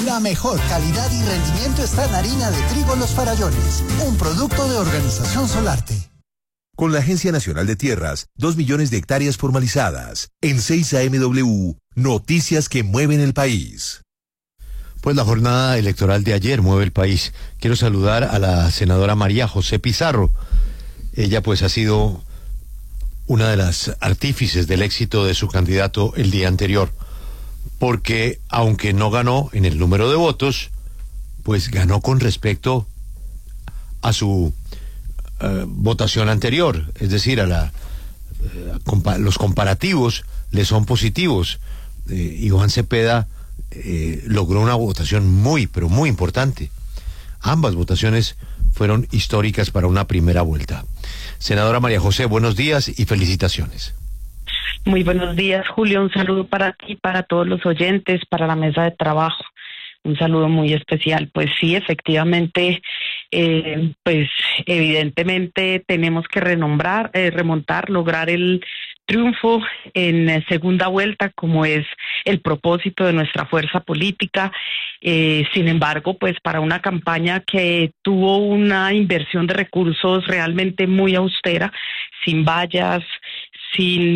La mejor calidad y rendimiento está en harina de trigo Los Farallones, un producto de Organización Solarte. Con la Agencia Nacional de Tierras, 2 millones de hectáreas formalizadas. En 6 AMW, noticias que mueven el país. Pues la jornada electoral de ayer mueve el país. Quiero saludar a la senadora María José Pizarro. Ella pues ha sido una de las artífices del éxito de su candidato el día anterior, porque aunque no ganó en el número de votos, pues ganó con respecto a su votación anterior, es decir, los comparativos le son positivos. Iván Cepeda logró una votación muy, pero muy importante. Ambas votaciones fueron históricas para una primera vuelta. Senadora María José, buenos días y felicitaciones. Muy buenos días, Julio. Un saludo para ti, para todos los oyentes, para la mesa de trabajo. Un saludo muy especial. Pues sí, efectivamente, pues evidentemente tenemos que remontar, lograr el triunfo en segunda vuelta, como es el propósito de nuestra fuerza política. Sin embargo, pues para una campaña que tuvo una inversión de recursos realmente muy austera, sin vallas, sin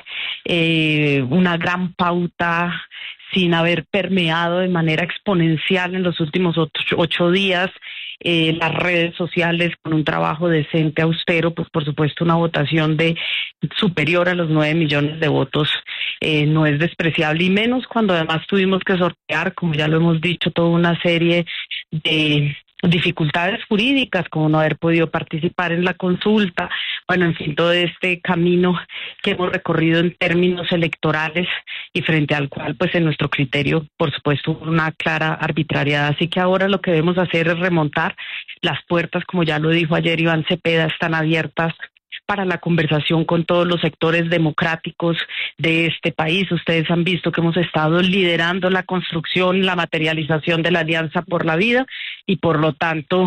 una gran pauta, sin haber permeado de manera exponencial en los últimos 8 días las redes sociales, con un trabajo decente, austero, pues por supuesto una votación de superior a los 9 millones de votos no es despreciable, y menos cuando además tuvimos que sortear, como ya lo hemos dicho, toda una serie de dificultades jurídicas, como no haber podido participar en la consulta, bueno, en fin, todo este camino que hemos recorrido en términos electorales y frente al cual, pues en nuestro criterio, por supuesto, una clara arbitrariedad. Así que ahora lo que debemos hacer es remontar. Las puertas, como ya lo dijo ayer Iván Cepeda, están abiertas para la conversación con todos los sectores democráticos de este país. Ustedes han visto que hemos estado liderando la construcción, la materialización de la Alianza por la Vida, y por lo tanto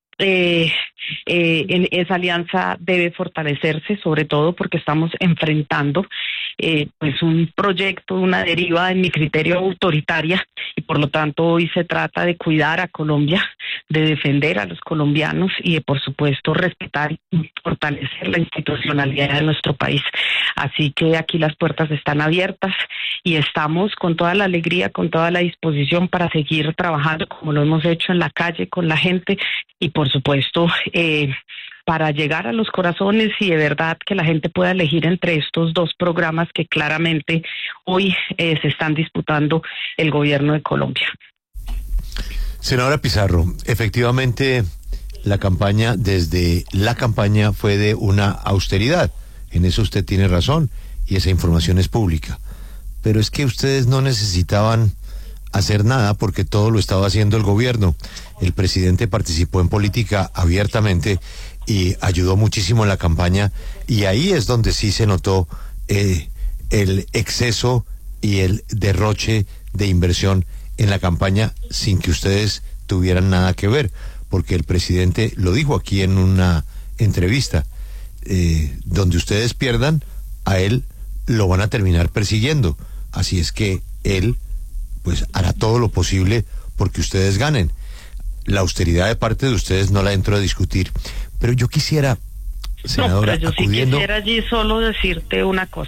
en esa alianza debe fortalecerse, sobre todo porque estamos enfrentando pues un proyecto, una deriva en mi criterio autoritaria, y por lo tanto hoy se trata de cuidar a Colombia, de defender a los colombianos y de por supuesto respetar y fortalecer la institucionalidad de nuestro país. Así que aquí las puertas están abiertas y estamos con toda la alegría, con toda la disposición para seguir trabajando como lo hemos hecho en la calle con la gente, y por supuesto para llegar a los corazones y de verdad que la gente pueda elegir entre estos dos programas que claramente hoy se están disputando el gobierno de Colombia. Senadora Pizarro, efectivamente desde la campaña fue de una austeridad. En eso usted tiene razón y esa información es pública. Pero es que ustedes no necesitaban hacer nada porque todo lo estaba haciendo el gobierno. El presidente participó en política abiertamente y ayudó muchísimo en la campaña, y ahí es donde sí se notó el exceso y el derroche de inversión en la campaña sin que ustedes tuvieran nada que ver, porque el presidente lo dijo aquí en una entrevista, donde ustedes pierdan, a él lo van a terminar persiguiendo, así es que él pues hará todo lo posible porque ustedes ganen. La austeridad de parte de ustedes no la entro a discutir, pero yo quisiera, senadora, yo sí quisiera allí solo decirte una cosa.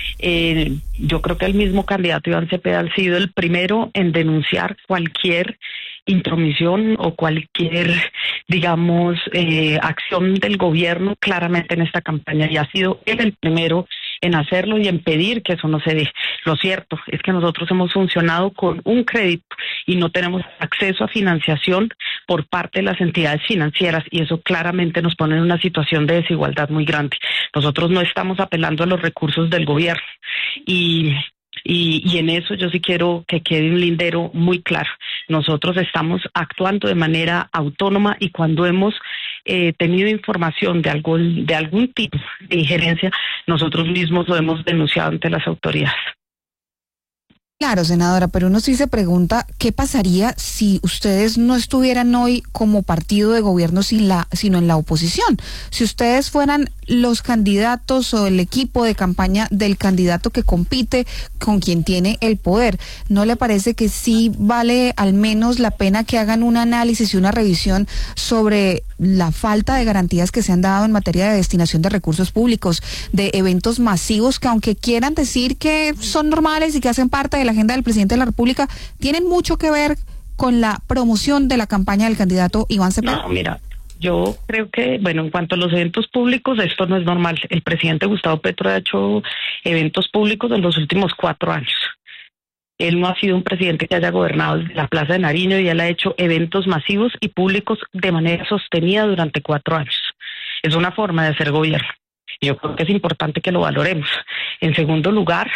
Yo creo que el mismo candidato Iván Cepeda ha sido el primero en denunciar cualquier intromisión o cualquier, digamos, acción del gobierno claramente en esta campaña, y ha sido él el primero en hacerlo y en pedir que eso no se dé. Lo cierto es que nosotros hemos funcionado con un crédito y no tenemos acceso a financiación por parte de las entidades financieras, y eso claramente nos pone en una situación de desigualdad muy grande. Nosotros no estamos apelando a los recursos del gobierno, y en eso yo sí quiero que quede un lindero muy claro. Nosotros estamos actuando de manera autónoma, y cuando hemos tenido información de algún tipo de injerencia, nosotros mismos lo hemos denunciado ante las autoridades. Claro, senadora, pero uno sí se pregunta qué pasaría si ustedes no estuvieran hoy como partido de gobierno sino en la oposición. Si ustedes fueran los candidatos o el equipo de campaña del candidato que compite con quien tiene el poder, ¿no le parece que sí vale al menos la pena que hagan un análisis y una revisión sobre la falta de garantías que se han dado en materia de destinación de recursos públicos, de eventos masivos que, aunque quieran decir que son normales y que hacen parte de la agenda del presidente de la República, tienen mucho que ver con la promoción de la campaña del candidato Iván Cepeda? No, mira, yo creo que, bueno, en cuanto a los eventos públicos, esto no es normal. El presidente Gustavo Petro ha hecho eventos públicos en los últimos 4 años. Él no ha sido un presidente que haya gobernado desde la Plaza de Nariño, y él ha hecho eventos masivos y públicos de manera sostenida durante 4 años. Es una forma de hacer gobierno. Yo creo que es importante que lo valoremos. En segundo lugar,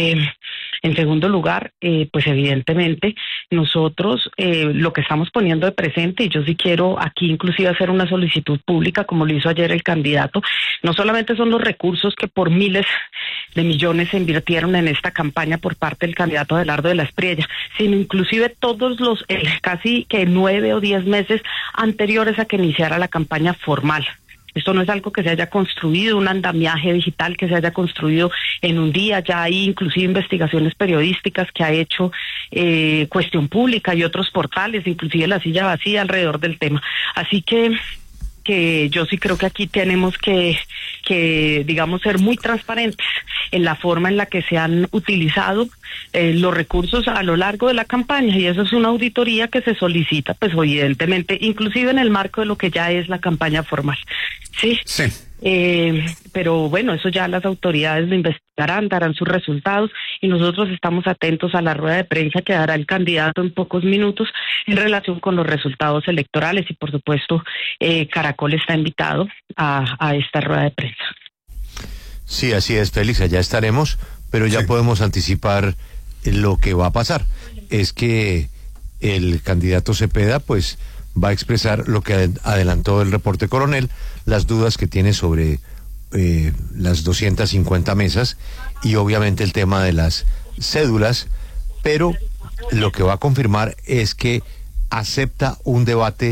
pues evidentemente nosotros lo que estamos poniendo de presente, y yo sí quiero aquí inclusive hacer una solicitud pública como lo hizo ayer el candidato, no solamente son los recursos que por miles de millones se invirtieron en esta campaña por parte del candidato Abelardo de la Espriella, sino inclusive todos los casi que 9 o 10 meses anteriores a que iniciara la campaña formal. Esto no es algo que se haya construido, un andamiaje digital que se haya construido en un día. Ya hay inclusive investigaciones periodísticas que ha hecho Cuestión Pública y otros portales, inclusive La Silla Vacía, alrededor del tema. Así que yo sí creo que aquí tenemos que digamos, ser muy transparentes en la forma en la que se han utilizado los recursos a lo largo de la campaña, y eso es una auditoría que se solicita, pues evidentemente, inclusive en el marco de lo que ya es la campaña formal. Sí. Pero bueno, eso ya las autoridades lo investigarán, darán sus resultados, y nosotros estamos atentos a la rueda de prensa que dará el candidato en pocos minutos en relación con los resultados electorales, y por supuesto Caracol está invitado a esta rueda de prensa. Sí, así es, Félix, allá estaremos, pero ya podemos anticipar lo que va a pasar. Es que el candidato Cepeda pues va a expresar lo que adelantó el reporte coronel, las dudas que tiene sobre las 250 mesas y obviamente el tema de las cédulas, pero lo que va a confirmar es que acepta un debate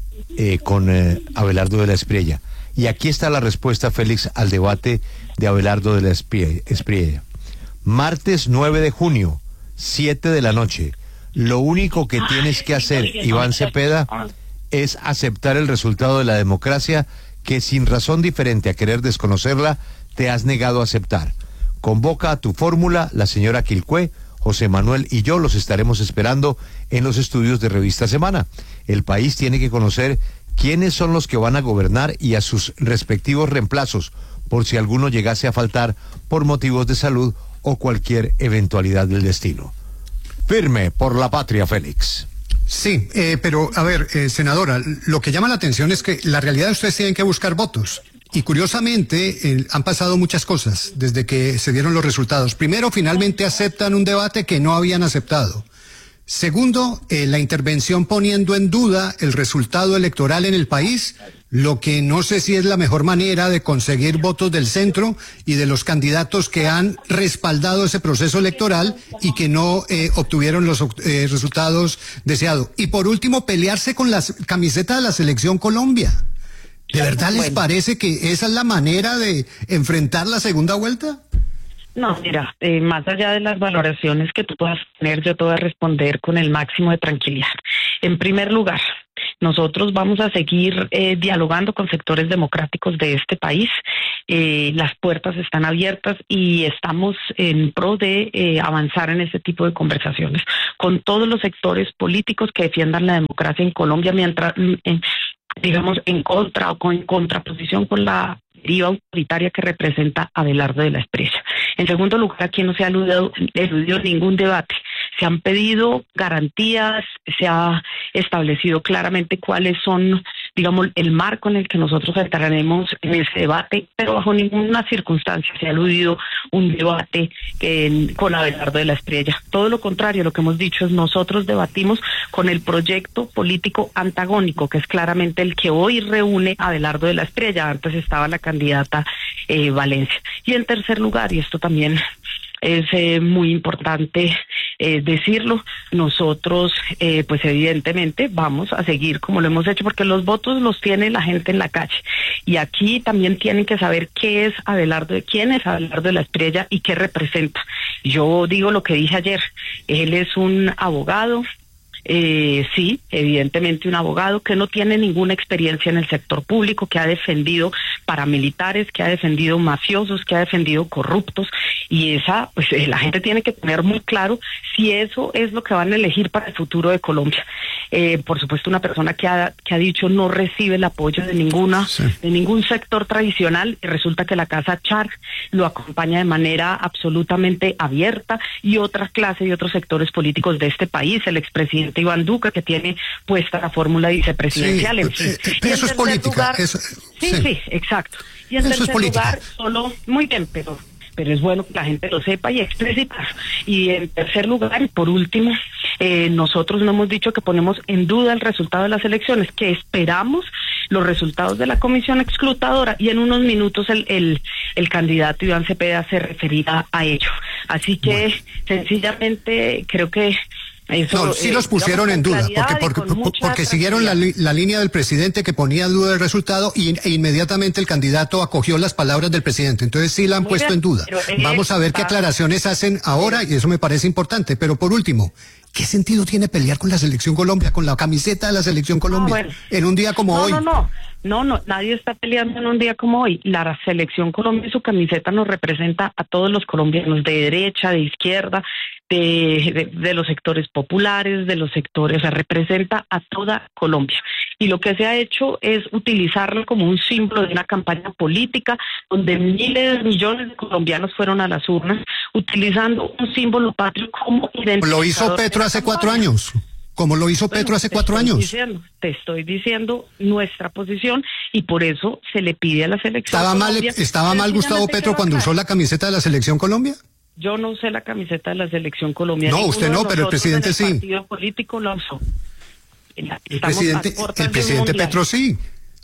con Abelardo de la Espriella. Y aquí está la respuesta, Félix, al debate de Abelardo de la Espriella. Martes 9 de junio, 7 de la noche. Lo único que tienes que hacer, Iván Cepeda, es aceptar el resultado de la democracia que, sin razón diferente a querer desconocerla, te has negado a aceptar. Convoca a tu fórmula, la señora Quilcué, José Manuel y yo los estaremos esperando en los estudios de Revista Semana. El país tiene que conocer quiénes son los que van a gobernar y a sus respectivos reemplazos, por si alguno llegase a faltar por motivos de salud o cualquier eventualidad del destino. Firme por la patria, Félix. Sí, pero a ver, senadora, lo que llama la atención es que la realidad ustedes tienen que buscar votos. Y curiosamente han pasado muchas cosas desde que se dieron los resultados. Primero, finalmente aceptan un debate que no habían aceptado. Segundo, la intervención poniendo en duda el resultado electoral en el país, lo que no sé si es la mejor manera de conseguir votos del centro y de los candidatos que han respaldado ese proceso electoral y que no obtuvieron los resultados deseados. Y por último, pelearse con la camiseta de la Selección Colombia. ¿De verdad les parece que esa es la manera de enfrentar la segunda vuelta? No, mira, más allá de las valoraciones que tú puedas tener, yo te voy a responder con el máximo de tranquilidad. En primer lugar, nosotros vamos a seguir dialogando con sectores democráticos de este país. Las puertas están abiertas y estamos en pro de avanzar en este tipo de conversaciones con todos los sectores políticos que defiendan la democracia en Colombia, mientras digamos en contra o en contraposición con la deriva autoritaria que representa Abelardo de la Espriella. En segundo lugar, aquí no se ha eludido ningún debate. Se han pedido garantías, se ha establecido claramente cuáles son, digamos, el marco en el que nosotros entraremos en ese debate, pero bajo ninguna circunstancia se ha eludido un debate con Abelardo de la Espriella. Todo lo contrario, lo que hemos dicho es nosotros debatimos con el proyecto político antagónico, que es claramente el que hoy reúne a Abelardo de la Espriella. Antes estaba la candidata Valencia. Y en tercer lugar, y esto también es muy importante decirlo. Nosotros, pues evidentemente vamos a seguir como lo hemos hecho, porque los votos los tiene la gente en la calle. Y aquí también tienen que saber quién es Abelardo de la Espriella y qué representa. Yo digo lo que dije ayer, él es un abogado, sí, evidentemente un abogado que no tiene ninguna experiencia en el sector público, que ha defendido paramilitares, que ha defendido mafiosos, que ha defendido corruptos, y pues la gente tiene que tener muy claro si eso es lo que van a elegir para el futuro de Colombia. Por supuesto, una persona que ha dicho no recibe el apoyo de ningún sector tradicional, y resulta que la Casa Char lo acompaña de manera absolutamente abierta, y otra clase y otros sectores políticos de este país, el expresidente Iván Duque, que tiene puesta la fórmula vicepresidencial. Eso es política. Sí, exacto. Y en tercer lugar, muy bien, pero es bueno que la gente lo sepa y explicitar. Y en tercer lugar, y por último, nosotros no hemos dicho que ponemos en duda el resultado de las elecciones, que esperamos los resultados de la comisión exclutadora, y en unos minutos el candidato Iván Cepeda se referirá a ello. Así que sencillamente creo que eso, sí los pusieron en duda, porque siguieron la línea del presidente, que ponía en duda el resultado, e inmediatamente el candidato acogió las palabras del presidente. Entonces sí la han puesto en duda. Vamos a ver qué aclaraciones hacen ahora, y eso me parece importante. Pero por último, ¿qué sentido tiene pelear con la Selección Colombia, con la camiseta de la Selección Colombia, en un día como hoy? No, nadie está peleando en un día como hoy. La Selección Colombia y su camiseta nos representa a todos los colombianos, de derecha, de izquierda, de los sectores populares, de los sectores, o sea, representa a toda Colombia. Y lo que se ha hecho es utilizarlo como un símbolo de una campaña política, donde miles de millones de colombianos fueron a las urnas, utilizando un símbolo patrio como identificador. Lo hizo Petro hace 4 años. Como lo hizo Petro hace 4 años. Te estoy diciendo nuestra posición, y por eso se le pide a la Selección Colombia. ¿Estaba mal Gustavo Petro cuando usó la camiseta de la Selección Colombia? Yo no usé la camiseta de la Selección Colombia. No, usted no, pero el presidente sí. El partido político la usó. El presidente Petro sí.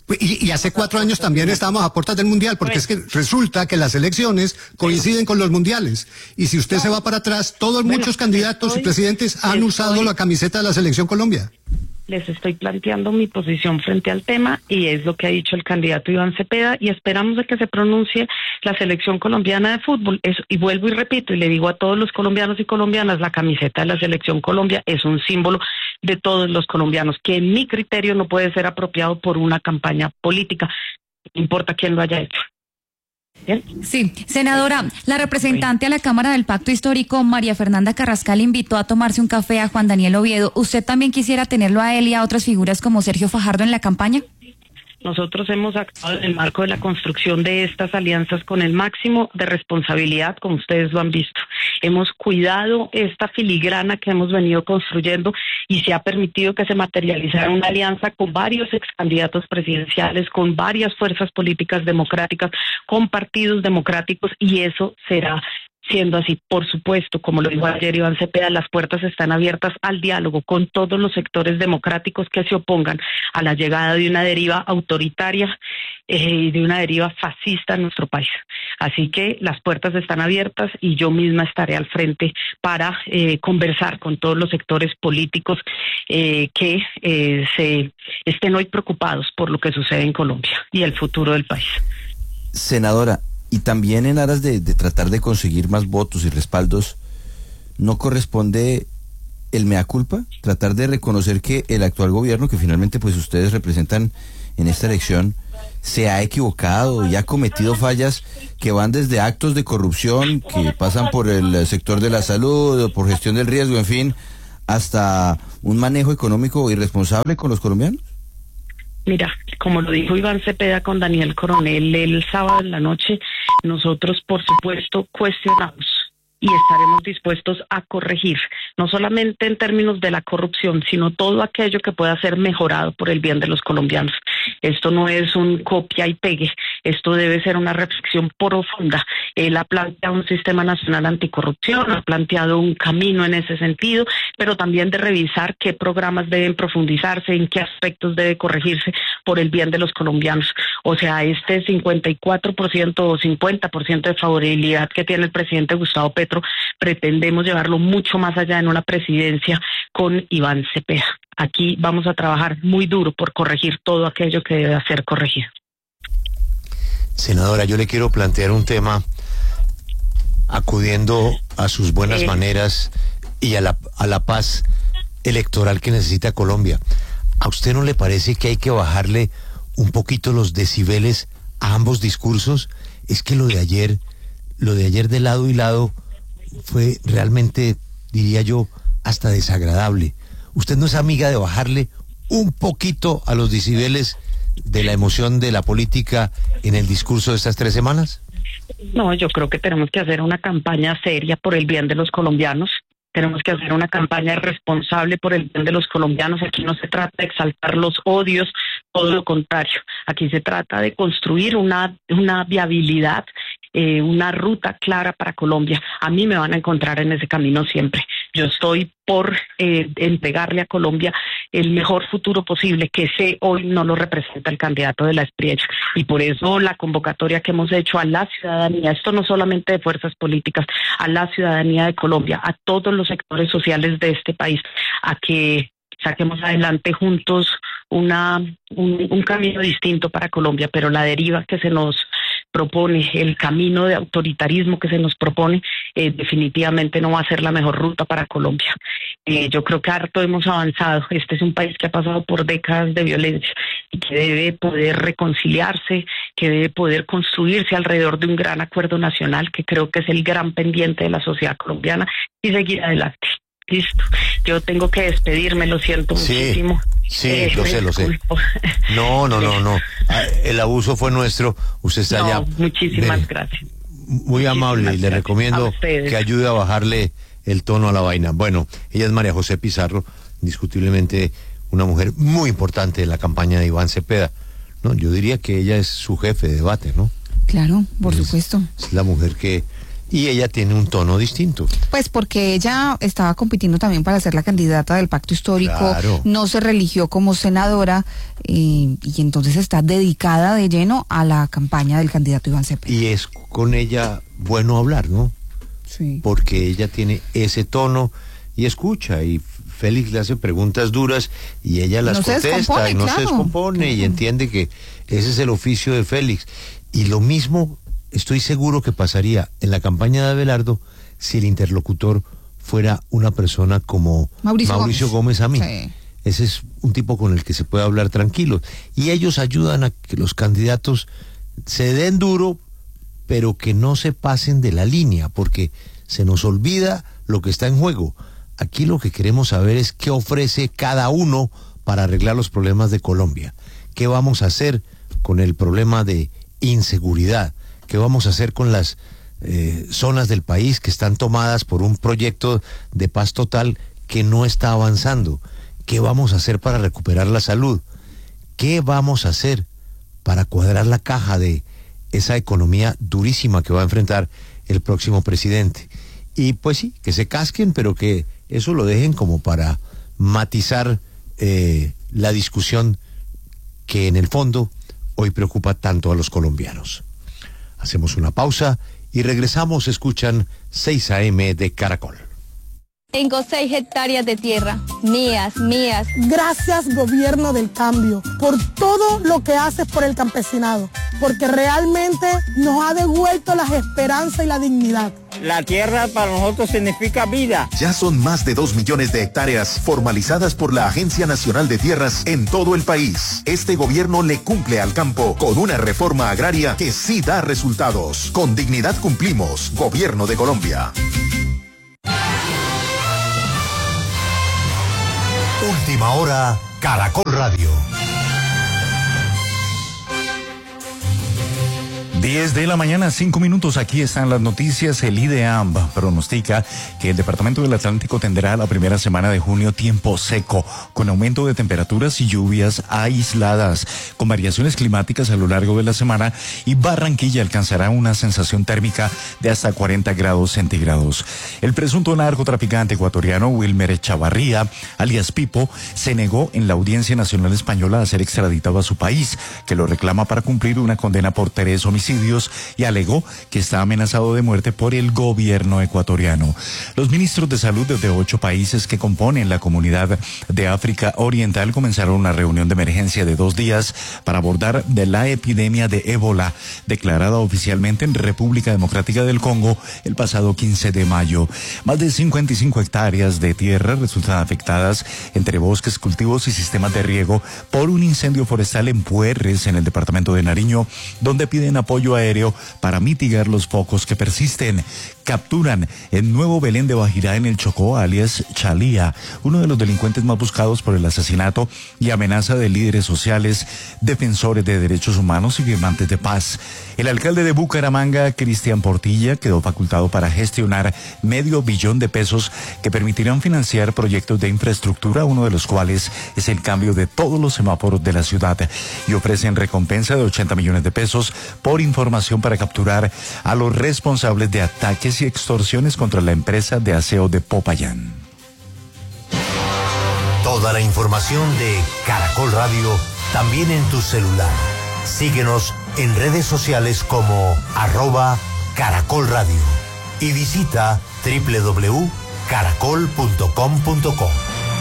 Y hace 4 años también estábamos a puertas del Mundial, porque es que resulta que las elecciones coinciden con los mundiales. Y si usted se va para atrás, muchos candidatos y presidentes han usado la camiseta de la Selección Colombia. Les estoy planteando mi posición frente al tema, y es lo que ha dicho el candidato Iván Cepeda, y esperamos de que se pronuncie la Selección Colombiana de Fútbol. Y vuelvo y repito, y le digo a todos los colombianos y colombianas, la camiseta de la Selección Colombia es un símbolo de todos los colombianos, que en mi criterio no puede ser apropiado por una campaña política, no importa quién lo haya hecho. ¿Bien? Sí, senadora, la representante a la Cámara del Pacto Histórico, María Fernanda Carrascal, invitó a tomarse un café a Juan Daniel Oviedo. ¿Usted también quisiera tenerlo a él y a otras figuras como Sergio Fajardo en la campaña? Nosotros hemos actuado en el marco de la construcción de estas alianzas con el máximo de responsabilidad, como ustedes lo han visto. Hemos cuidado esta filigrana que hemos venido construyendo, y se ha permitido que se materializara una alianza con varios excandidatos presidenciales, con varias fuerzas políticas democráticas, con partidos democráticos, y eso será siendo así. Por supuesto, como lo dijo ayer Iván Cepeda, las puertas están abiertas al diálogo con todos los sectores democráticos que se opongan a la llegada de una deriva autoritaria y de una deriva fascista en nuestro país. Así que las puertas están abiertas, y yo misma estaré al frente para conversar con todos los sectores políticos que se estén hoy preocupados por lo que sucede en Colombia y el futuro del país. Senadora, y también en aras de tratar de conseguir más votos y respaldos, ¿no corresponde el mea culpa? Tratar de reconocer que el actual gobierno, que finalmente pues ustedes representan en esta elección, se ha equivocado y ha cometido fallas que van desde actos de corrupción que pasan por el sector de la salud o por gestión del riesgo, en fin, hasta un manejo económico irresponsable con los colombianos. Mira, como lo dijo Iván Cepeda con Daniel Coronel el sábado en la noche, nosotros por supuesto cuestionamos y estaremos dispuestos a corregir, no solamente en términos de la corrupción, sino todo aquello que pueda ser mejorado por el bien de los colombianos. Esto no es un copia y pegue, esto debe ser una reflexión profunda. Él ha planteado un sistema nacional anticorrupción, ha planteado un camino en ese sentido, pero también de revisar qué programas deben profundizarse, en qué aspectos debe corregirse por el bien de los colombianos. O sea, este 54% o 50% de favorabilidad que tiene el presidente Gustavo Petro, pretendemos llevarlo mucho más allá en una presidencia con Iván Cepeda. Aquí vamos a trabajar muy duro por corregir todo aquello que debe ser corregido. Senadora, yo le quiero plantear un tema acudiendo a sus buenas maneras y a la paz electoral que necesita Colombia. ¿A usted no le parece que hay que bajarle un poquito los decibeles a ambos discursos? Es que lo de ayer de lado y lado fue realmente, diría yo, hasta desagradable. ¿Usted no es amiga de bajarle un poquito a los decibeles de la emoción de la política en el discurso de estas 3 semanas? No, yo creo que tenemos que hacer una campaña seria por el bien de los colombianos. Tenemos que hacer una campaña responsable por el bien de los colombianos. Aquí no se trata de exaltar los odios, todo lo contrario. Aquí se trata de construir una viabilidad, una ruta clara para Colombia. A mí me van a encontrar en ese camino siempre. Yo estoy por entregarle a Colombia el mejor futuro posible, que hoy no lo representa el candidato de la experiencia. Y por eso la convocatoria que hemos hecho a la ciudadanía, esto no solamente de fuerzas políticas, a la ciudadanía de Colombia, a todos los sectores sociales de este país, a que saquemos adelante juntos un camino distinto para Colombia, pero la deriva que se nos propone, el camino de autoritarismo que se nos propone, definitivamente no va a ser la mejor ruta para Colombia. Yo creo que harto hemos avanzado. Este es un país que ha pasado por décadas de violencia y que debe poder reconciliarse, que debe poder construirse alrededor de un gran acuerdo nacional, que creo que es el gran pendiente de la sociedad colombiana, y seguir adelante. Listo. Yo tengo que despedirme, lo siento muchísimo. Sí, lo sé. No. El abuso fue nuestro. Usted está allá. Muchísimas gracias. Muy amable, y le recomiendo que ayude a bajarle el tono a la vaina. Bueno, ella es María José Pizarro, indiscutiblemente una mujer muy importante en la campaña de Iván Cepeda. No, yo diría que ella es su jefe de debate, ¿no? Claro, por supuesto. Es la mujer que... Y ella tiene un tono distinto. Pues porque ella estaba compitiendo también para ser la candidata del Pacto Histórico, claro. No se religió como senadora y entonces está dedicada de lleno a la campaña del candidato Iván Cepeda. Y es con ella bueno hablar, ¿no? Sí. Porque ella tiene ese tono y escucha, y Félix le hace preguntas duras y ella las contesta y no se descompone y entiende que ese es el oficio de Félix. Y lo mismo... Estoy seguro que pasaría en la campaña de Abelardo si el interlocutor fuera una persona como Mauricio Gómez a mí. Sí. Ese es un tipo con el que se puede hablar tranquilo. Y ellos ayudan a que los candidatos se den duro, pero que no se pasen de la línea, porque se nos olvida lo que está en juego. Aquí lo que queremos saber es qué ofrece cada uno para arreglar los problemas de Colombia. ¿Qué vamos a hacer con el problema de inseguridad? ¿Qué vamos a hacer con las zonas del país que están tomadas por un proyecto de paz total que no está avanzando? ¿Qué vamos a hacer para recuperar la salud? ¿Qué vamos a hacer para cuadrar la caja de esa economía durísima que va a enfrentar el próximo presidente? Y pues sí, que se casquen, pero que eso lo dejen como para matizar la discusión que en el fondo hoy preocupa tanto a los colombianos. Hacemos una pausa y regresamos. Escuchan 6 AM de Caracol. Tengo 6 hectáreas de tierra, mías. Gracias, gobierno del cambio, por todo lo que haces por el campesinado, porque realmente nos ha devuelto las esperanzas y la dignidad. La tierra para nosotros significa vida. Ya son más de 2 millones de hectáreas formalizadas por la Agencia Nacional de Tierras en todo el país. Este gobierno le cumple al campo con una reforma agraria que sí da resultados. Con dignidad cumplimos. Gobierno de Colombia. Última hora, Caracol Radio. 10 de la mañana, 5 minutos. Aquí están las noticias. El IDEAM pronostica que el Departamento del Atlántico tendrá la primera semana de junio tiempo seco, con aumento de temperaturas y lluvias aisladas, con variaciones climáticas a lo largo de la semana, y Barranquilla alcanzará una sensación térmica de hasta 40 grados centígrados. El presunto narcotraficante ecuatoriano Wilmer Chavarría, alias Pipo, se negó en la Audiencia Nacional Española a ser extraditado a su país, que lo reclama para cumplir una condena por 3 homicidios, y alegó que está amenazado de muerte por el gobierno ecuatoriano. Los ministros de salud de 8 países que componen la Comunidad de África Oriental comenzaron una reunión de emergencia de 2 días para abordar de la epidemia de ébola, declarada oficialmente en República Democrática del Congo el pasado 15 de mayo. Más de 55 hectáreas de tierra resultan afectadas entre bosques, cultivos y sistemas de riego por un incendio forestal en Puerres, en el departamento de Nariño, donde piden apoyo aéreo para mitigar los focos que persisten. Capturan en Nuevo Belén de Bajirá, en el Chocó, alias Chalía, uno de los delincuentes más buscados por el asesinato y amenaza de líderes sociales, defensores de derechos humanos y firmantes de paz. El alcalde de Bucaramanga, Cristian Portilla, quedó facultado para gestionar $500 million de pesos que permitirán financiar proyectos de infraestructura, uno de los cuales es el cambio de todos los semáforos de la ciudad, y ofrecen recompensa de $80 millones de pesos por información para capturar a los responsables de ataques y extorsiones contra la empresa de aseo de Popayán. Toda la información de Caracol Radio también en tu celular. Síguenos en redes sociales como @Caracol Radio y visita www.caracol.com.co.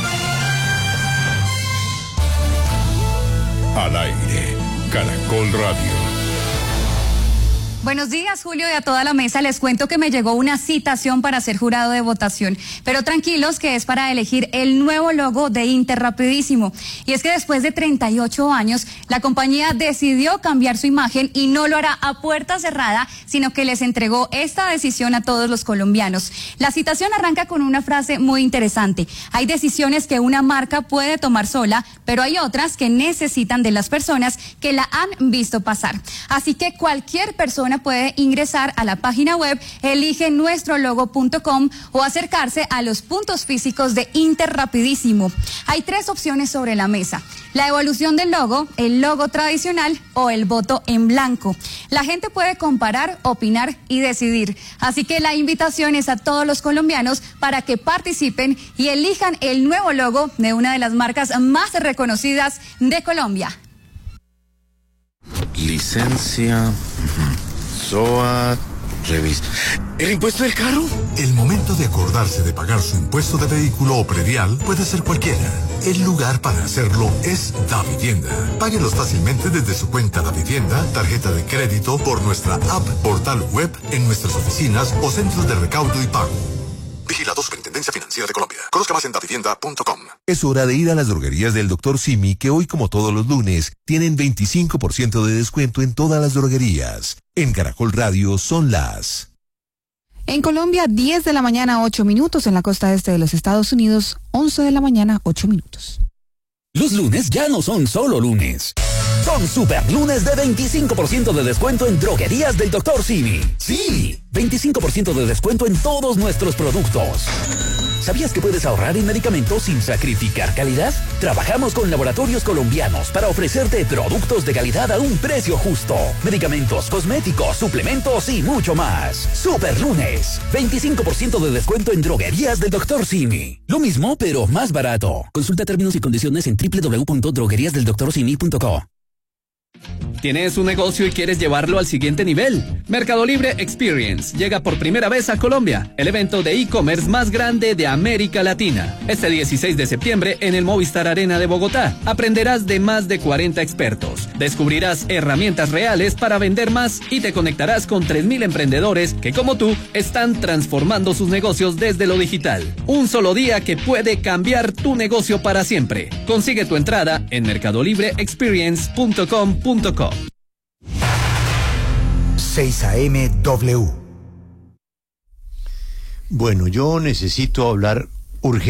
Al aire, Caracol Radio. Buenos días, Julio, y a toda la mesa. Les cuento que me llegó una citación para ser jurado de votación, pero tranquilos que es para elegir el nuevo logo de Interrapidísimo. Y es que después de 38 años, la compañía decidió cambiar su imagen y no lo hará a puerta cerrada, sino que les entregó esta decisión a todos los colombianos. La citación arranca con una frase muy interesante. Hay decisiones que una marca puede tomar sola, pero hay otras que necesitan de las personas que la han visto pasar. Así que cualquier persona puede ingresar a la página web eligenuestrologo.com o acercarse a los puntos físicos de Interrapidísimo. Hay 3 opciones sobre la mesa: la evolución del logo, el logo tradicional o el voto en blanco. La gente puede comparar, opinar y decidir. Así que la invitación es a todos los colombianos para que participen y elijan el nuevo logo de una de las marcas más reconocidas de Colombia. Licencia, SOAT, revista. ¿El impuesto del carro? El momento de acordarse de pagar su impuesto de vehículo o predial puede ser cualquiera. El lugar para hacerlo es Davivienda. Páguelos fácilmente desde su cuenta Davivienda, tarjeta de crédito, por nuestra app, portal web, en nuestras oficinas o centros de recaudo y pago. Vigilado Superintendencia Financiera de Colombia. Conozca más en davivienda.com. Es hora de ir a las droguerías del Dr. Simi, que hoy, como todos los lunes, tienen 25% de descuento en todas las droguerías. En Caracol Radio son las... En Colombia, 10 de la mañana, 8 minutos. En la costa este de los Estados Unidos, 11 de la mañana, 8 minutos. Los lunes ya no son solo lunes. Son super lunes de 25% de descuento en droguerías del Dr. Simi. Sí, 25% de descuento en todos nuestros productos. ¿Sabías que puedes ahorrar en medicamentos sin sacrificar calidad? Trabajamos con laboratorios colombianos para ofrecerte productos de calidad a un precio justo. Medicamentos, cosméticos, suplementos y mucho más. Super lunes, 25% de descuento en droguerías del Dr. Simi. Lo mismo, pero más barato. Consulta términos y condiciones en www.drogueriasdeldoctorsimi.co. ¿Tienes un negocio y quieres llevarlo al siguiente nivel? Mercado Libre Experience llega por primera vez a Colombia, el evento de e-commerce más grande de América Latina. Este 16 de septiembre en el Movistar Arena de Bogotá, aprenderás de más de 40 expertos, descubrirás herramientas reales para vender más y te conectarás con 3.000 emprendedores que, como tú, están transformando sus negocios desde lo digital. Un solo día que puede cambiar tu negocio para siempre. Consigue tu entrada en mercadolibreexperience.com.co. 6 AM W. Bueno, yo necesito hablar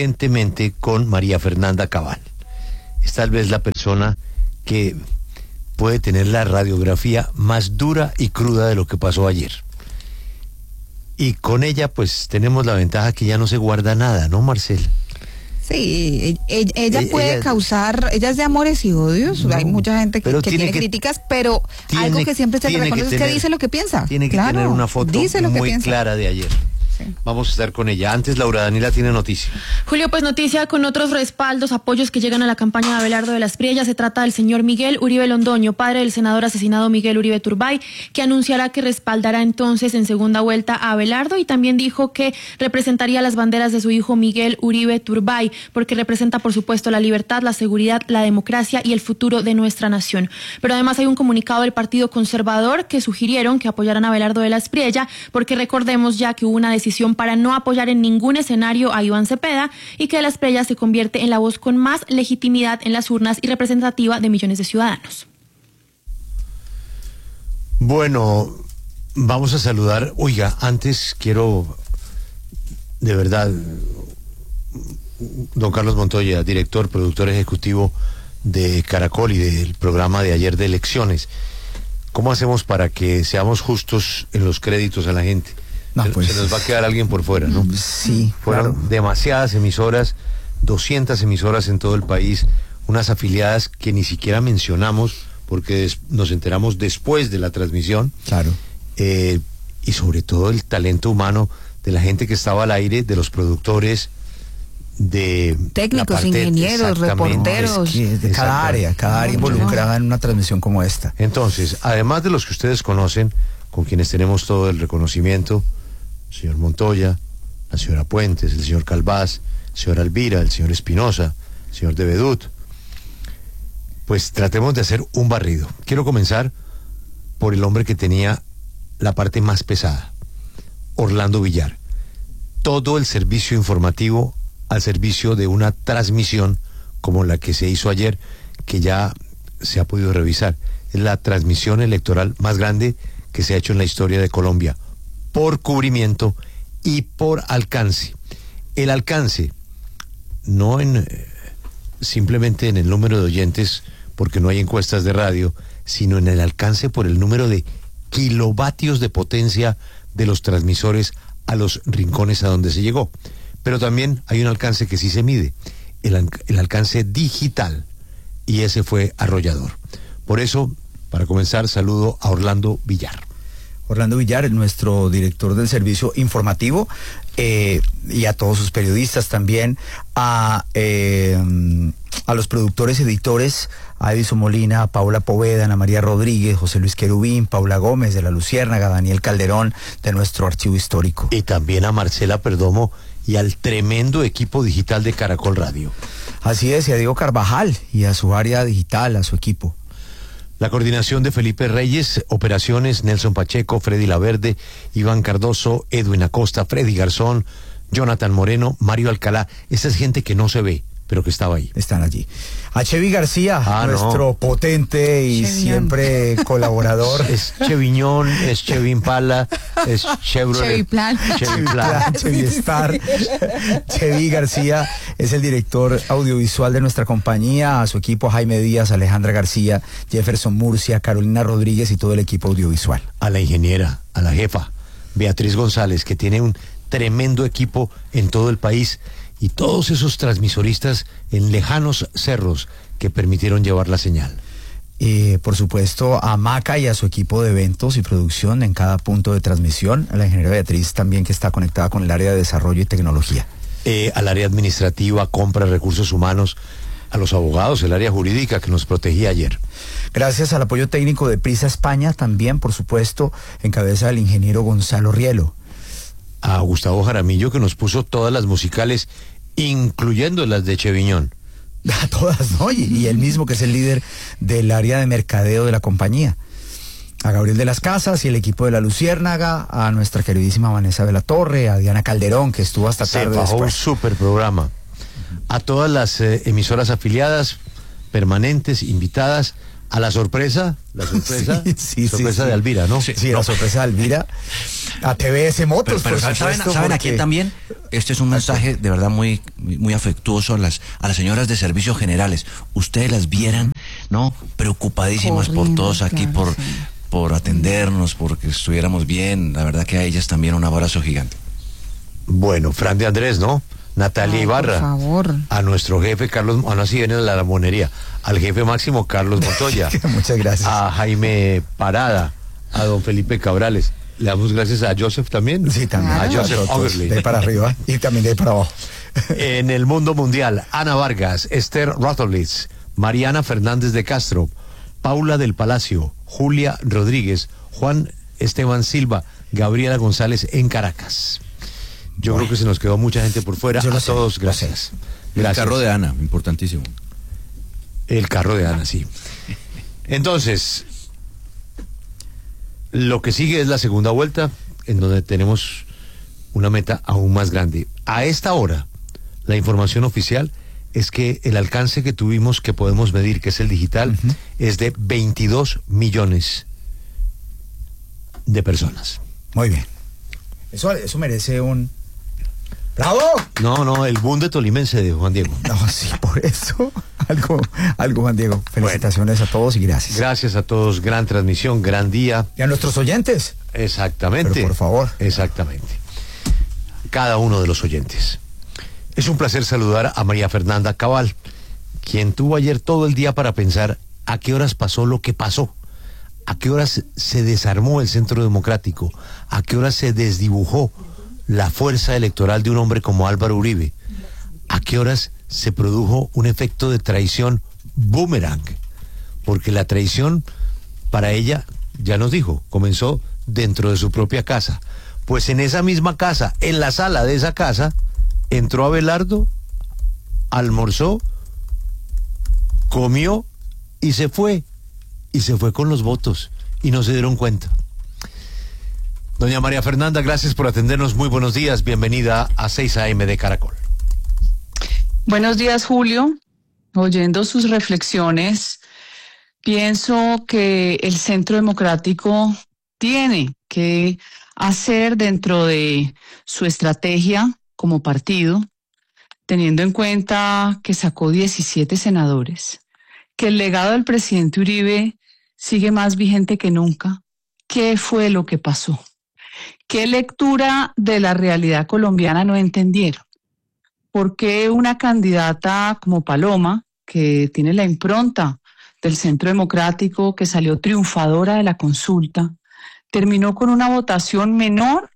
urgentemente con María Fernanda Cabal. Es tal vez la persona que puede tener la radiografía más dura y cruda de lo que pasó ayer. Y con ella pues tenemos la ventaja que ya no se guarda nada, ¿no, Marcela? Sí, ella puede causar, ella es de amores y odios, hay mucha gente que tiene críticas, pero algo que siempre se le reconoce es que dice lo que piensa. Tiene que tener una foto muy clara de ayer. Sí. Vamos a estar con ella. Antes, Laura Daniela tiene noticia. Julio, pues noticia con otros respaldos, apoyos que llegan a la campaña de Abelardo de la Espriella. Se trata del señor Miguel Uribe Londoño, padre del senador asesinado Miguel Uribe Turbay, que anunciará que respaldará entonces en segunda vuelta a Abelardo, y también dijo que representaría las banderas de su hijo Miguel Uribe Turbay, porque representa, por supuesto, la libertad, la seguridad, la democracia y el futuro de nuestra nación. Pero además hay un comunicado del Partido Conservador que sugirieron que apoyaran a Abelardo de la Espriella, porque recordemos ya que hubo una decisión para no apoyar en ningún escenario a Iván Cepeda, y que de la Espriella se convierte en la voz con más legitimidad en las urnas y representativa de millones de ciudadanos. Bueno, vamos a saludar. Oiga, antes quiero, de verdad, don Carlos Montoya, director, productor ejecutivo de Caracol y del programa de ayer de elecciones. ¿Cómo hacemos para que seamos justos en los créditos a la gente? No, pues, se nos va a quedar alguien por fuera, ¿no? Sí, fueron claro. Demasiadas emisoras, 200 emisoras en todo el país, unas afiliadas que ni siquiera mencionamos porque nos enteramos después de la transmisión. Claro. Y sobre todo el talento humano de la gente que estaba al aire, de los productores, de técnicos, ingenieros, reporteros, de cada área involucrada en una transmisión como esta. Entonces, además de los que ustedes conocen, con quienes tenemos todo el reconocimiento, el señor Montoya, la señora Puentes, el señor Calvás, la señora Alvira, el señor Espinosa, el señor de Bedut, pues tratemos de hacer un barrido. Quiero comenzar por el hombre que tenía la parte más pesada, Orlando Villar. Todo el servicio informativo al servicio de una transmisión como la que se hizo ayer, que ya se ha podido revisar. Es la transmisión electoral más grande que se ha hecho en la historia de Colombia, por cubrimiento y por alcance. El alcance, no simplemente en el número de oyentes, porque no hay encuestas de radio, sino en el alcance por el número de kilovatios de potencia de los transmisores a los rincones a donde se llegó. Pero también hay un alcance que sí se mide, el alcance digital, y ese fue arrollador. Por eso, para comenzar, saludo a Orlando Villar. Orlando Villar, nuestro director del servicio informativo, y a todos sus periodistas también, a los productores, editores, a Edison Molina, a Paula Poveda, Ana María Rodríguez, José Luis Querubín, Paula Gómez de La Luciérnaga, Daniel Calderón de nuestro archivo histórico. Y también a Marcela Perdomo y al tremendo equipo digital de Caracol Radio. Así es, y a Diego Carvajal y a su área digital, a su equipo. La coordinación de Felipe Reyes, operaciones Nelson Pacheco, Freddy Laverde, Iván Cardoso, Edwin Acosta, Freddy Garzón, Jonathan Moreno, Mario Alcalá. Esa es gente que no se ve, pero que estaba ahí. Están allí. A Chevy García, nuestro potente y Cheviñón, siempre colaborador. Es Cheviñón, es Chevy Impala, es Chevrolet. Chevy Plan. Chevy Star. Chevy García es el director audiovisual de nuestra compañía, a su equipo Jaime Díaz, Alejandra García, Jefferson Murcia, Carolina Rodríguez y todo el equipo audiovisual. A la ingeniera, a la jefa, Beatriz González, que tiene un tremendo equipo en todo el país, y todos esos transmisoristas en lejanos cerros que permitieron llevar la señal. Por supuesto, a Maca y a su equipo de eventos y producción en cada punto de transmisión, a la ingeniera Beatriz también, que está conectada con el área de desarrollo y tecnología. Al área administrativa, compra, recursos humanos, a los abogados, el área jurídica que nos protegía ayer. Gracias al apoyo técnico de Prisa España, también, por supuesto, en cabeza del ingeniero Gonzalo Rielo. A Gustavo Jaramillo, que nos puso todas las musicales, incluyendo las de Cheviñón. A todas, ¿no? Y él mismo, que es el líder del área de mercadeo de la compañía. A Gabriel de las Casas y el equipo de La Luciérnaga, a nuestra queridísima Vanessa de la Torre, a Diana Calderón, que estuvo hasta tarde después. Se bajó un súper programa. A todas las emisoras afiliadas, permanentes, invitadas, a la sorpresa sorpresa de Alvira, ¿no? Sí, la sorpresa de Alvira, a TBS Motos. Pero ¿saben a quién también? Este es un mensaje de verdad muy afectuoso a las señoras de servicios generales. Ustedes las vieran no, preocupadísimas por todos aquí, por atendernos, porque estuviéramos bien. La verdad que a ellas también un abrazo gigante. Bueno, Fran de Andrés, ¿no? Natalia Ibarra. Por favor. A nuestro jefe Carlos, así viene la monería, al jefe máximo Carlos Montoya. Muchas gracias. A Jaime Parada, a don Felipe Cabrales. Le damos gracias a Joseph también. Sí, también. A Joseph Ogerley. De ahí para arriba y también de ahí para abajo. En el mundo mundial, Ana Vargas, Esther Rotholitz, Mariana Fernández de Castro, Paula del Palacio, Julia Rodríguez, Juan Esteban Silva, Gabriela González en Caracas. Yo creo que se nos quedó mucha gente por fuera. A todos, gracias. El carro de Ana, importantísimo. El carro de Ana, sí. Entonces, lo que sigue es la segunda vuelta, en donde tenemos una meta aún más grande. A esta hora, la información oficial es que el alcance que tuvimos, que podemos medir, que es el digital, es de 22 millones de personas. Muy bien. Eso merece un... ¡Bravo! No, el boom de tolimense de Juan Diego. No, sí, por eso. Algo, Juan Diego. Felicitaciones a todos y gracias. Gracias a todos, gran transmisión, gran día. Y a nuestros oyentes. Exactamente. Pero por favor. Exactamente. Cada uno de los oyentes. Es un placer saludar a María Fernanda Cabal, quien tuvo ayer todo el día para pensar a qué horas pasó lo que pasó, a qué horas se desarmó el Centro Democrático, a qué horas se desdibujó la fuerza electoral de un hombre como Álvaro Uribe, a qué horas se produjo un efecto de traición boomerang, porque la traición para ella, ya nos dijo, comenzó dentro de su propia casa. Pues en esa misma casa, en la sala de esa casa, entró Abelardo, almorzó, comió y se fue con los votos y no se dieron cuenta. Doña María Fernanda, gracias por atendernos, muy buenos días, bienvenida a 6 AM de Caracol. Buenos días, Julio. Oyendo sus reflexiones, pienso que el Centro Democrático tiene que hacer dentro de su estrategia como partido, teniendo en cuenta que sacó 17 senadores, que el legado del presidente Uribe sigue más vigente que nunca. ¿Qué fue lo que pasó? ¿Qué lectura de la realidad colombiana no entendieron? ¿Por qué una candidata como Paloma, que tiene la impronta del Centro Democrático, que salió triunfadora de la consulta, terminó con una votación menor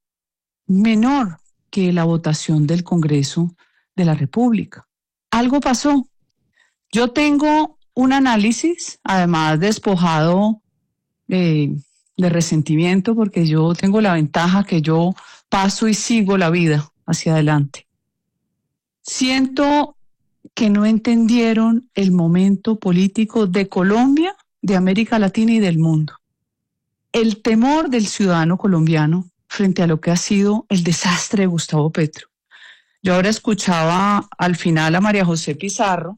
que la votación del Congreso de la República? Algo pasó. Yo tengo un análisis, además despojado de resentimiento, porque yo tengo la ventaja que yo paso y sigo la vida hacia adelante. Siento que no entendieron el momento político de Colombia, de América Latina y del mundo. El temor del ciudadano colombiano frente a lo que ha sido el desastre de Gustavo Petro. Yo ahora escuchaba al final a María José Pizarro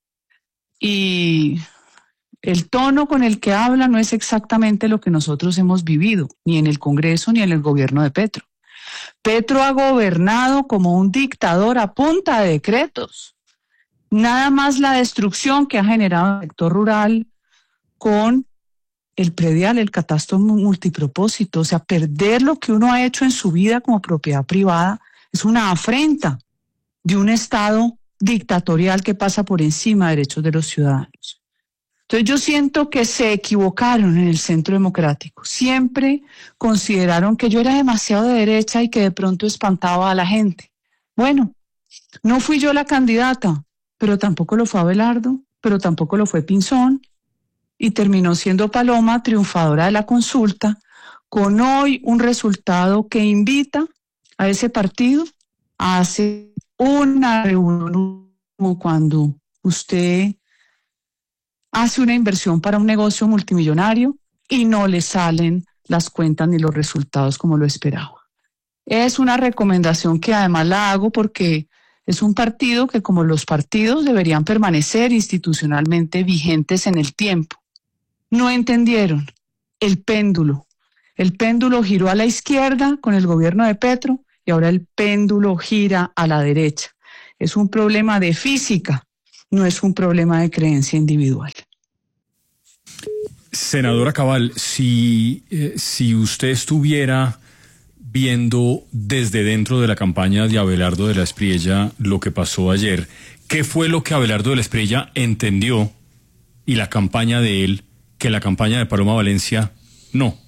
y el tono con el que habla no es exactamente lo que nosotros hemos vivido, ni en el Congreso ni en el gobierno de Petro. Petro ha gobernado como un dictador a punta de decretos. Nada más la destrucción que ha generado el sector rural con el predial, el catastro multipropósito. O sea, perder lo que uno ha hecho en su vida como propiedad privada es una afrenta de un Estado dictatorial que pasa por encima de derechos de los ciudadanos. Entonces yo siento que se equivocaron en el Centro Democrático. Siempre consideraron que yo era demasiado de derecha y que de pronto espantaba a la gente. Bueno, no fui yo la candidata, pero tampoco lo fue Abelardo, pero tampoco lo fue Pinzón, y terminó siendo Paloma triunfadora de la consulta, con hoy un resultado que invita a ese partido a hacer una reunión como cuando usted hace una inversión para un negocio multimillonario y no le salen las cuentas ni los resultados como lo esperaba. Es una recomendación que además la hago porque es un partido que, como los partidos, deberían permanecer institucionalmente vigentes en el tiempo. No entendieron el péndulo. El péndulo giró a la izquierda con el gobierno de Petro y ahora el péndulo gira a la derecha. Es un problema de física, no es un problema de creencia individual. Senadora Cabal, si usted estuviera viendo desde dentro de la campaña de Abelardo de la Espriella lo que pasó ayer, ¿qué fue lo que Abelardo de la Espriella entendió y la campaña de él que la campaña de Paloma Valencia no?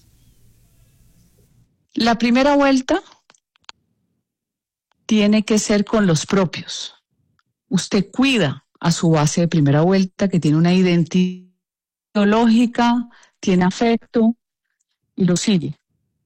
La primera vuelta tiene que ser con los propios. Usted cuida a su base de primera vuelta, que tiene una identidad ideológica, tiene afecto y lo sigue.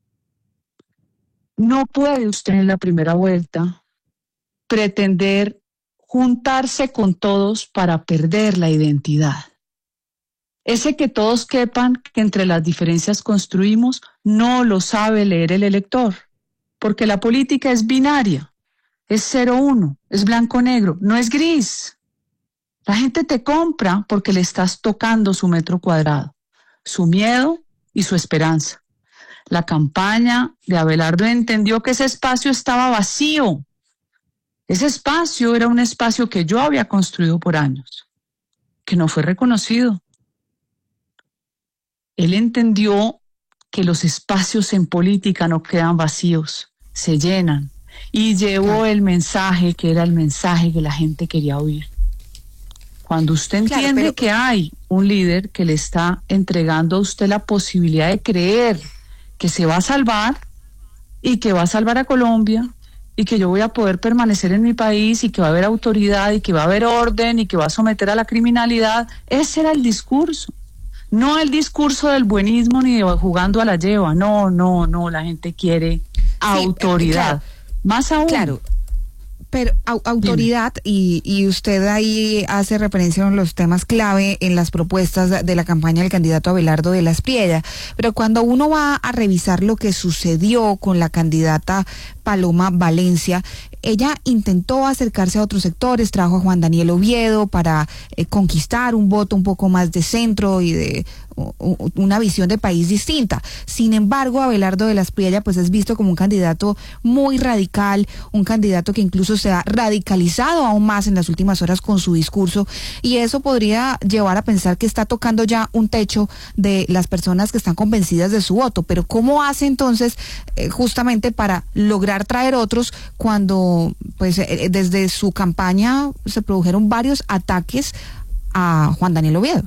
No puede usted en la primera vuelta pretender juntarse con todos para perder la identidad. Ese que todos quepan, que entre las diferencias construimos, no lo sabe leer el elector, porque la política es binaria, es 0-1, es blanco-negro, no es gris. La gente te compra porque le estás tocando su metro cuadrado, su miedo y su esperanza. La campaña de Abelardo entendió que ese espacio estaba vacío. Ese espacio era un espacio que yo había construido por años, que no fue reconocido. Él entendió que los espacios en política no quedan vacíos, se llenan, y llevó el mensaje que era el mensaje que la gente quería oír. Cuando usted entiende que hay un líder que le está entregando a usted la posibilidad de creer que se va a salvar y que va a salvar a Colombia y que yo voy a poder permanecer en mi país y que va a haber autoridad y que va a haber orden y que va a someter a la criminalidad, ese era el discurso. No el discurso del buenismo ni de jugando a la lleva. No, la gente quiere autoridad. Más aún. Claro. Pero autoridad, y usted ahí hace referencia a uno de los temas clave en las propuestas de la campaña del candidato Abelardo de la Espriella, pero cuando uno va a revisar lo que sucedió con la candidata Paloma Valencia, ella intentó acercarse a otros sectores, trajo a Juan Daniel Oviedo para conquistar un voto un poco más de centro y de una visión de país distinta. Sin embargo, Abelardo de la Espriella pues es visto como un candidato muy radical, un candidato que incluso se ha radicalizado aún más en las últimas horas con su discurso, y eso podría llevar a pensar que está tocando ya un techo de las personas que están convencidas de su voto. Pero ¿cómo hace entonces justamente para lograr traer otros cuando pues desde su campaña se produjeron varios ataques a Juan Daniel Oviedo?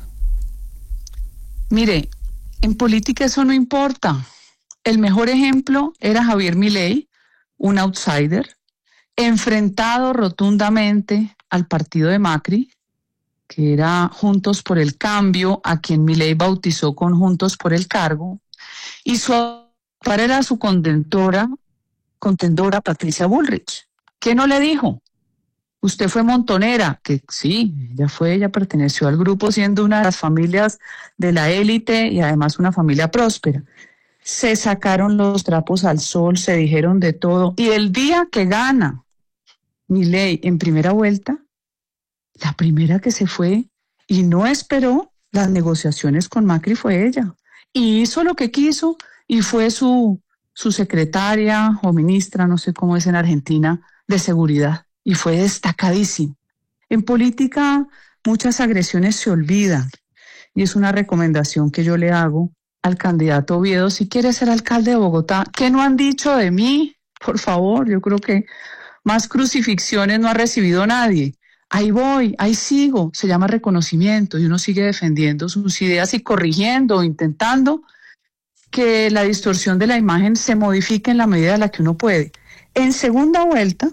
Mire, en política eso no importa. El mejor ejemplo era Javier Milei, un outsider, enfrentado rotundamente al partido de Macri, que era Juntos por el Cambio, a quien Milei bautizó con Juntos por el Cargo, y su par era su contendora Patricia Bullrich. ¿Qué no le dijo? Usted fue montonera, que sí, ella perteneció al grupo siendo una de las familias de la élite y además una familia próspera. Se sacaron los trapos al sol, se dijeron de todo, y el día que gana Milei en primera vuelta, la primera que se fue y no esperó las negociaciones con Macri fue ella, y hizo lo que quiso y fue su secretaria o ministra, no sé cómo es en Argentina, de seguridad. Y fue destacadísimo. En política muchas agresiones se olvidan, y es una recomendación que yo le hago al candidato Oviedo si quiere ser alcalde de Bogotá. ¿Qué no han dicho de mí? Por favor, yo creo que más crucifixiones no ha recibido nadie. Ahí voy, ahí sigo, se llama reconocimiento, y uno sigue defendiendo sus ideas y corrigiendo, intentando que la distorsión de la imagen se modifique en la medida en la que uno puede. En segunda vuelta,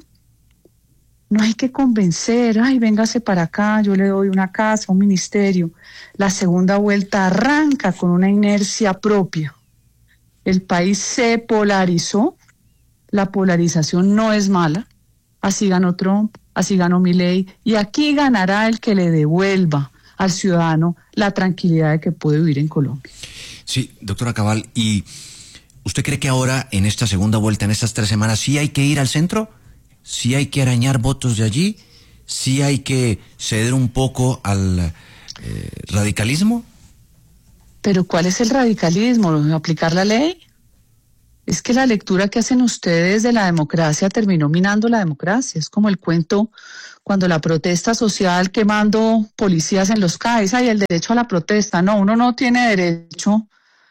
no hay que convencer, véngase para acá, yo le doy una casa, un ministerio. La segunda vuelta arranca con una inercia propia. El país se polarizó, la polarización no es mala, así ganó Trump, así ganó Milei, y aquí ganará el que le devuelva al ciudadano la tranquilidad de que puede vivir en Colombia. Sí, doctora Cabal, ¿y usted cree que ahora, en esta segunda vuelta, en estas 3 semanas, sí hay que ir al centro? ¿Sí hay que arañar votos de allí? ¿Sí hay que ceder un poco al radicalismo? ¿Pero cuál es el radicalismo? ¿Aplicar la ley? Es que la lectura que hacen ustedes de la democracia terminó minando la democracia. Es como el cuento cuando la protesta social quemando policías en los CAEs. Hay el derecho a la protesta. No, uno no tiene derecho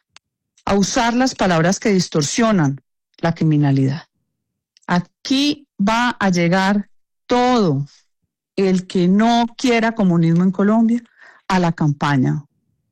a usar las palabras que distorsionan la criminalidad. Aquí va a llegar todo el que no quiera comunismo en Colombia a la campaña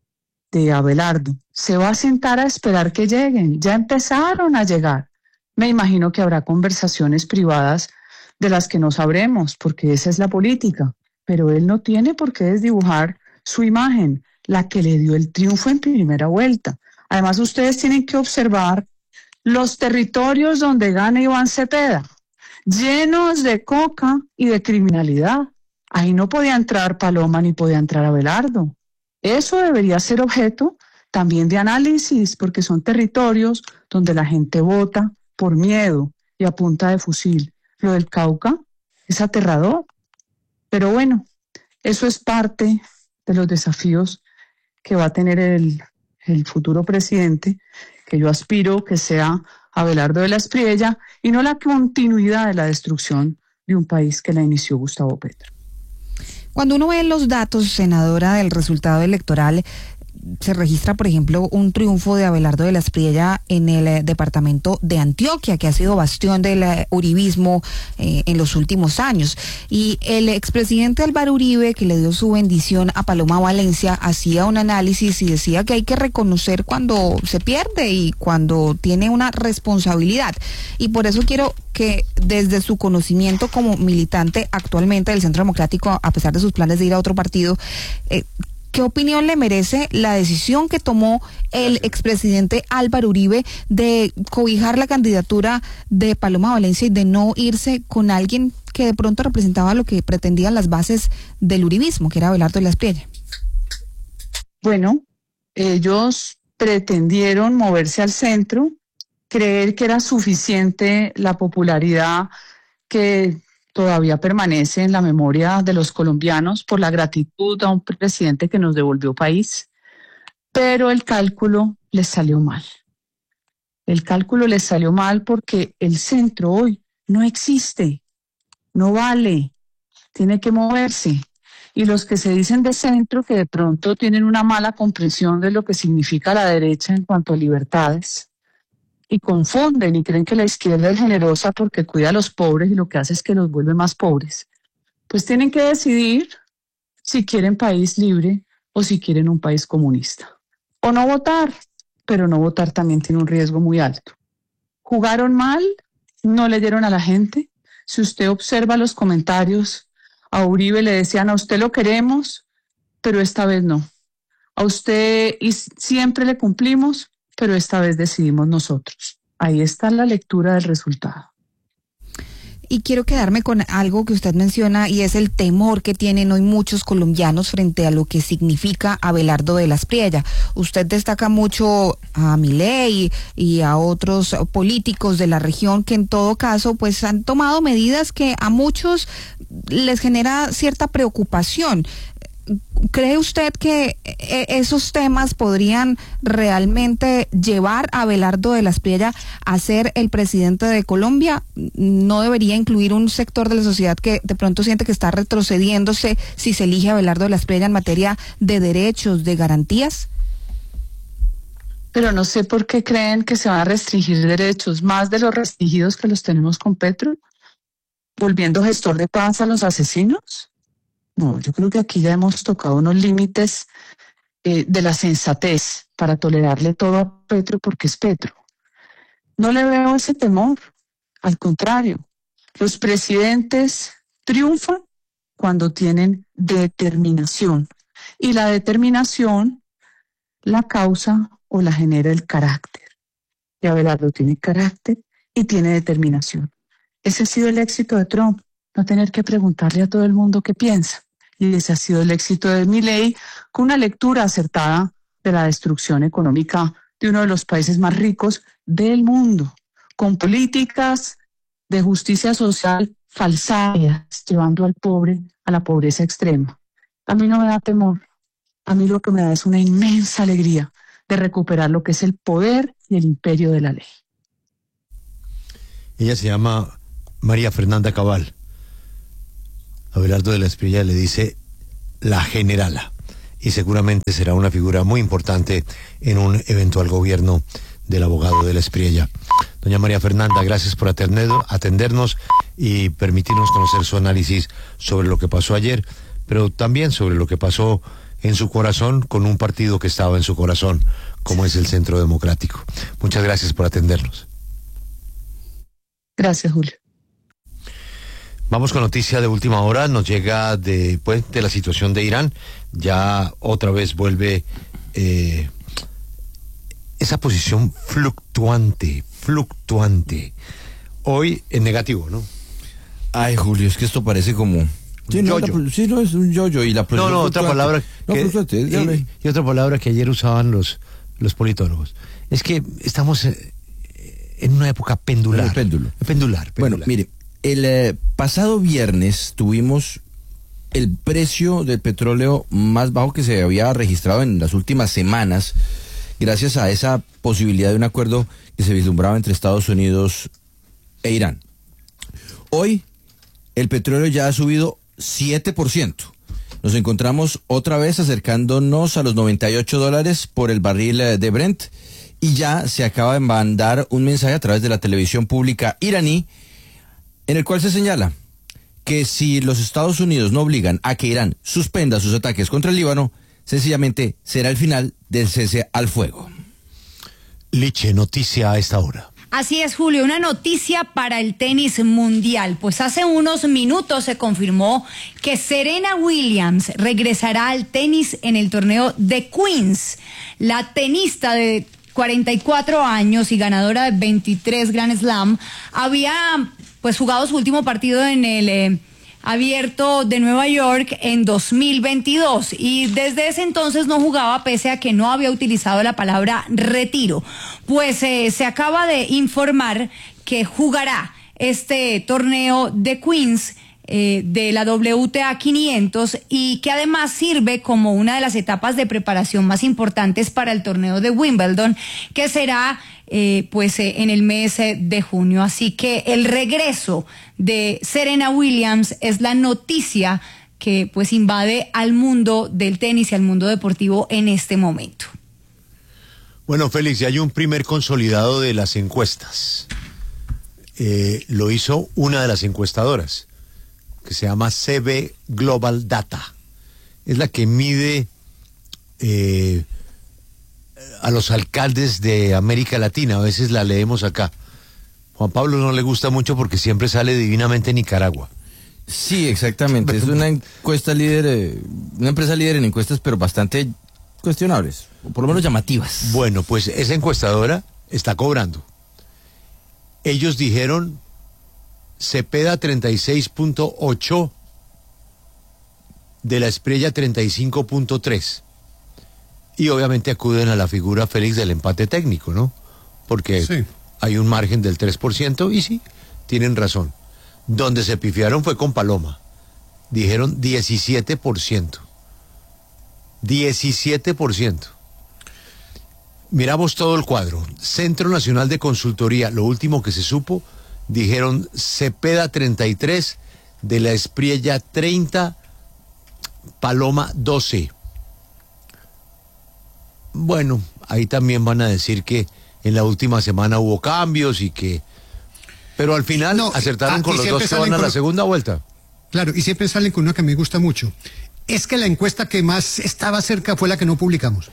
de Abelardo. Se va a sentar a esperar que lleguen. Ya empezaron a llegar. Me imagino que habrá conversaciones privadas de las que no sabremos, porque esa es la política. Pero él no tiene por qué desdibujar su imagen, la que le dio el triunfo en primera vuelta. Además, ustedes tienen que observar los territorios donde gana Iván Cepeda, llenos de coca y de criminalidad. Ahí no podía entrar Paloma ni podía entrar Abelardo. Eso debería ser objeto también de análisis, porque son territorios donde la gente vota por miedo y a punta de fusil. Lo del Cauca es aterrador. Pero bueno, eso es parte de los desafíos que va a tener el futuro presidente, que yo aspiro que sea Abelardo de la Espriella y no la continuidad de la destrucción de un país que la inició Gustavo Petro. Cuando uno ve los datos, senadora, del resultado electoral, se registra, por ejemplo, un triunfo de Abelardo de la Espriella en el departamento de Antioquia, que ha sido bastión del uribismo en los últimos años. Y el expresidente Álvaro Uribe, que le dio su bendición a Paloma Valencia, hacía un análisis y decía que hay que reconocer cuando se pierde y cuando tiene una responsabilidad. Y por eso quiero que desde su conocimiento como militante actualmente del Centro Democrático, a pesar de sus planes de ir a otro partido, ¿qué opinión le merece la decisión que tomó el expresidente Álvaro Uribe de cobijar la candidatura de Paloma Valencia y de no irse con alguien que de pronto representaba lo que pretendían las bases del uribismo, que era Abelardo de la Espriella? Bueno, ellos pretendieron moverse al centro, creer que era suficiente la popularidad que todavía permanece en la memoria de los colombianos por la gratitud a un presidente que nos devolvió país, pero el cálculo les salió mal. El cálculo les salió mal porque el centro hoy no existe, no vale, tiene que moverse. Y los que se dicen de centro, que de pronto tienen una mala comprensión de lo que significa la derecha en cuanto a libertades, y confunden y creen que la izquierda es generosa porque cuida a los pobres y lo que hace es que los vuelve más pobres, pues tienen que decidir si quieren país libre o si quieren un país comunista. O no votar, pero no votar también tiene un riesgo muy alto. Jugaron mal, no leyeron a la gente. Si usted observa los comentarios, a Uribe le decían: a usted lo queremos, pero esta vez no. A usted y siempre le cumplimos, pero esta vez decidimos nosotros. Ahí está la lectura del resultado. Y quiero quedarme con algo que usted menciona, y es el temor que tienen hoy muchos colombianos frente a lo que significa Abelardo de la Espriella. Usted destaca mucho a Milei y a otros políticos de la región que en todo caso pues han tomado medidas que a muchos les genera cierta preocupación. ¿Cree usted que esos temas podrían realmente llevar a Abelardo de la Espriella a ser el presidente de Colombia? ¿No debería incluir un sector de la sociedad que de pronto siente que está retrocediéndose si se elige a Abelardo de la Espriella en materia de derechos, de garantías? Pero no sé por qué creen que se van a restringir derechos, más de los restringidos que los tenemos con Petro, volviendo gestor de paz a los asesinos. No, yo creo que aquí ya hemos tocado unos límites de la sensatez para tolerarle todo a Petro porque es Petro. No le veo ese temor, al contrario. Los presidentes triunfan cuando tienen determinación, y la determinación la causa o la genera el carácter. Y Abelardo tiene carácter y tiene determinación. Ese ha sido el éxito de Trump, no tener que preguntarle a todo el mundo qué piensa. Y ese ha sido el éxito de Milei, con una lectura acertada de la destrucción económica de uno de los países más ricos del mundo, con políticas de justicia social falsarias, llevando al pobre a la pobreza extrema. A mí no me da temor, a mí lo que me da es una inmensa alegría de recuperar lo que es el poder y el imperio de la ley. Ella se llama María Fernanda Cabal. Abelardo de la Espriella le dice la generala, y seguramente será una figura muy importante en un eventual gobierno del abogado de la Espriella. Doña María Fernanda, gracias por atendernos y permitirnos conocer su análisis sobre lo que pasó ayer, pero también sobre lo que pasó en su corazón con un partido que estaba en su corazón, como es el Centro Democrático. Muchas gracias por atendernos. Gracias, Julio. Vamos con noticia de última hora. Nos llega de la situación de Irán. Ya otra vez vuelve esa posición fluctuante. Hoy en negativo, ¿no? Ay, Julio, es que esto parece como... Sí, no, no es un yo-yo. Y la otra palabra y otra palabra que ayer usaban los politólogos. Es que estamos en una época pendular. Pendular. Bueno, mire, el pasado viernes tuvimos el precio del petróleo más bajo que se había registrado en las últimas semanas, gracias a esa posibilidad de un acuerdo que se vislumbraba entre Estados Unidos e Irán. Hoy el petróleo ya ha subido 7%. Nos encontramos otra vez acercándonos a los $98 por el barril de Brent, y ya se acaba de mandar un mensaje a través de la televisión pública iraní en el cual se señala que si los Estados Unidos no obligan a que Irán suspenda sus ataques contra el Líbano, sencillamente será el final del cese al fuego. Liche, noticia a esta hora. Así es, Julio, una noticia para el tenis mundial. Pues hace unos minutos se confirmó que Serena Williams regresará al tenis en el torneo de Queens. La tenista de 44 años y ganadora de 23 Grand Slam había jugado su último partido en el Abierto de Nueva York en 2022, y desde ese entonces no jugaba, pese a que no había utilizado la palabra retiro. Pues se acaba de informar que jugará este torneo de Queens de la WTA 500, y que además sirve como una de las etapas de preparación más importantes para el torneo de Wimbledon, que será en el mes de junio. Así que el regreso de Serena Williams es la noticia que invade al mundo del tenis y al mundo deportivo en este momento. Bueno, Félix, ya hay un primer consolidado de las encuestas. Lo hizo una de las encuestadoras, que se llama CB Global Data. Es la que mide a los alcaldes de América Latina. A veces la leemos acá. Juan Pablo no le gusta mucho porque siempre sale divinamente Nicaragua. Sí, exactamente. Es una encuesta líder, una empresa líder en encuestas, pero bastante cuestionables, o por lo menos llamativas. Bueno, pues esa encuestadora está cobrando. Ellos dijeron Cepeda 36.8, de la Espriella 35.3. Y obviamente acuden a la figura, Félix, del empate técnico, ¿no? Porque sí, hay un margen del 3%, y sí, tienen razón. Donde se pifiaron fue con Paloma. Dijeron 17%. 17%. Miramos todo el cuadro. Centro Nacional de Consultoría, lo último que se supo, dijeron Cepeda 33, de la Espriella 30, Paloma 12. Bueno, ahí también van a decir que en la última semana hubo cambios y que... Pero al final acertaron con los dos que van a la segunda vuelta. Claro, y siempre salen con una que me gusta mucho. Es que la encuesta que más estaba cerca fue la que no publicamos.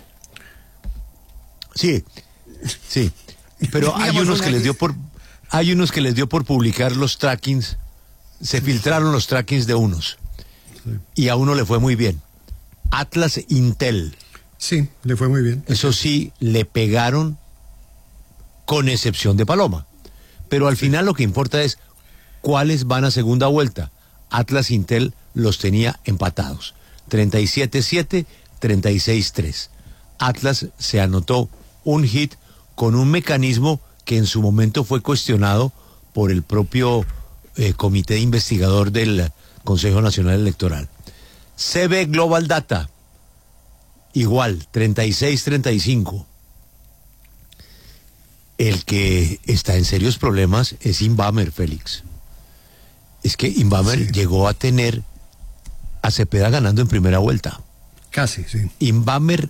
Sí, sí. Pero hay unos que les dio por publicar los trackings. Se filtraron los trackings de unos. Y a uno le fue muy bien. Atlas Intel. Sí, le fue muy bien. Eso sí, le pegaron, con excepción de Paloma. Pero al final lo que importa es cuáles van a segunda vuelta. Atlas Intel los tenía empatados. 37-7, 36-3. Atlas se anotó un hit con un mecanismo que en su momento fue cuestionado por el propio comité investigador del Consejo Nacional Electoral. CB Global Data, igual, 36-35. El que está en serios problemas es Inbamer, Félix. Es que Inbamer llegó a tener a Cepeda ganando en primera vuelta. Casi, sí. Inbamer